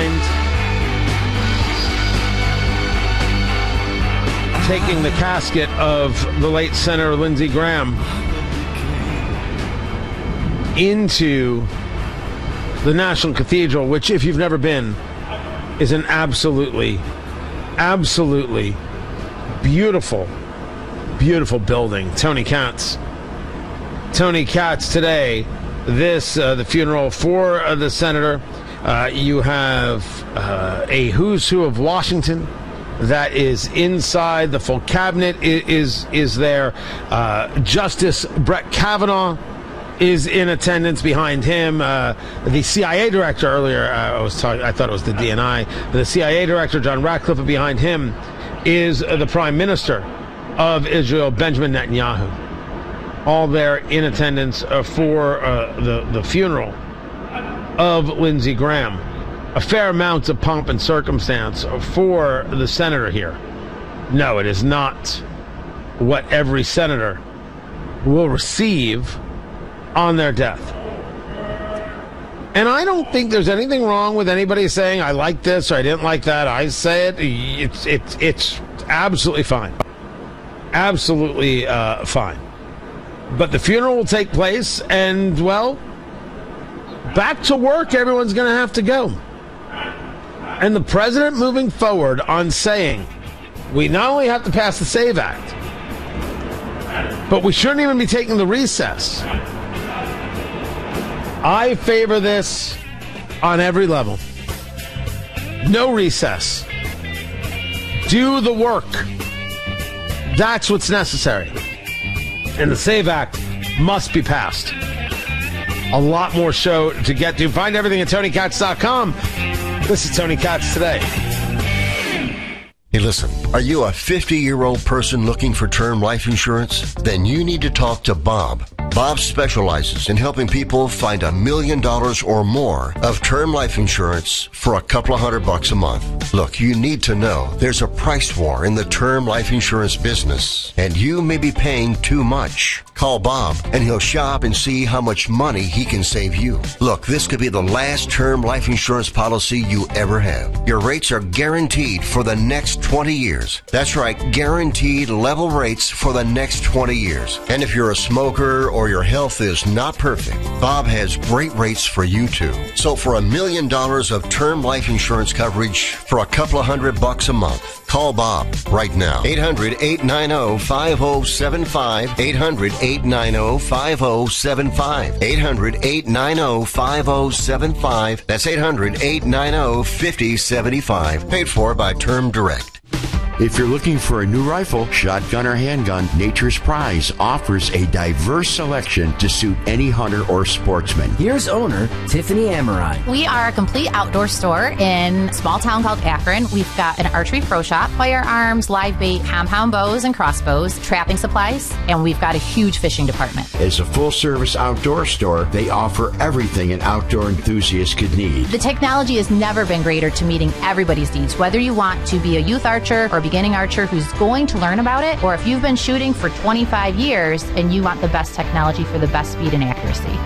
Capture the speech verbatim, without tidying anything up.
behind, taking the casket of the late Senator Lindsey Graham into the National Cathedral, which, if you've never been, is an absolutely, absolutely beautiful, beautiful building. Tony Katz. Tony Katz today. This, uh, the funeral for uh, the senator. Uh, you have uh, a who's who of Washington that is inside. The full cabinet is is, is there. Uh, Justice Brett Kavanaugh is in attendance behind him. Uh, the C I A director earlier, uh, I was talking, I thought it was the D N I. The C I A director, John Ratcliffe, behind him is uh, the Prime Minister of Israel, Benjamin Netanyahu. All there in attendance uh, for uh, the, the funeral of Lindsey Graham. A fair amount of pomp and circumstance for the senator here. No, it is not what every senator will receive on their death. And I don't think there's anything wrong with anybody saying, I like this or I didn't like that. I say it. It's, it's, it's absolutely fine. Absolutely uh, fine. But the funeral will take place, and, well, back to work everyone's going to have to go. And the president moving forward on saying, we not only have to pass the SAVE Act, but we shouldn't even be taking the recess. I favor this on every level. No recess. Do the work. That's what's necessary. And the SAVE Act must be passed. A lot more show to get to. Find everything at Tony Katz dot com. This is Tony Katz Today. Hey, listen, are you a fifty-year-old person looking for term life insurance? Then you need to talk to Bob. Bob specializes in helping people find a million dollars or more of term life insurance for a couple of hundred bucks a month. Look, you need to know there's a price war in the term life insurance business, and you may be paying too much. Call Bob, and he'll shop and see how much money he can save you. Look, this could be the last term life insurance policy you ever have. Your rates are guaranteed for the next twenty years. That's right, guaranteed level rates for the next twenty years. And if you're a smoker or your health is not perfect, Bob has great rates for you too. So for a million dollars of term life insurance coverage for a couple of hundred bucks a month, call Bob right now. eight hundred, eight nine zero, five zero seven five. eight hundred, eight nine zero, five zero seven five. eight hundred, eight nine zero, five zero seven five. That's eight hundred, eight nine zero, five zero seven five. Paid for by Term Direct. If you're looking for a new rifle, shotgun, or handgun, Nature's Prize offers a diverse selection to suit any hunter or sportsman. Here's owner Tiffany Amarai. We are a complete outdoor store in a small town called Akron. We've got an archery pro shop, firearms, live bait, compound bows and crossbows, trapping supplies, and we've got a huge fishing department. As a full-service outdoor store, they offer everything an outdoor enthusiast could need. The technology has never been greater to meeting everybody's needs, whether you want to be a youth archer or beginning archer who's going to learn about it, or if you've been shooting for twenty-five years and you want the best technology for the best speed and accuracy.